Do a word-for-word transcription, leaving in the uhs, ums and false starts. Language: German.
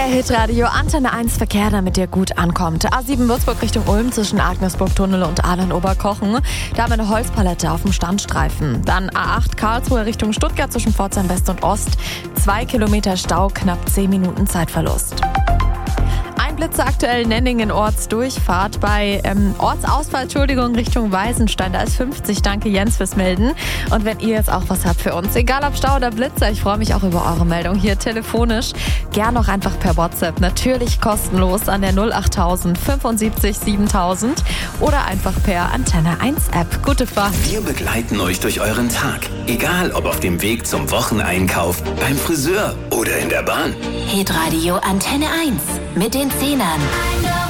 Der Hitradio Antenne eins Verkehr, damit ihr gut ankommt. A sieben Würzburg Richtung Ulm zwischen Agnesburg-Tunnel und Adern-Oberkochen. Da haben wir eine Holzpalette auf dem Standstreifen. Dann A acht Karlsruhe Richtung Stuttgart zwischen Pforzheim West und Ost. Zwei Kilometer Stau, knapp zehn Minuten Zeitverlust. Blitze aktuell Nenningen Ortsdurchfahrt bei ähm, Ortsausfall, Entschuldigung, Richtung Weißenstein. Da ist fünfzig. Danke Jens fürs Melden. Und wenn ihr jetzt auch was habt für uns, egal ob Stau oder Blitzer, ich freue mich auch über eure Meldung hier telefonisch. Gern auch einfach per WhatsApp. Natürlich kostenlos an der null achttausend fünfundsiebzig siebentausend oder einfach per Antenne eins App. Gute Fahrt. Wir begleiten euch durch euren Tag. Egal ob auf dem Weg zum Wocheneinkauf, beim Friseur oder in der Bahn. Hitradio Antenne eins mit den Zehnern.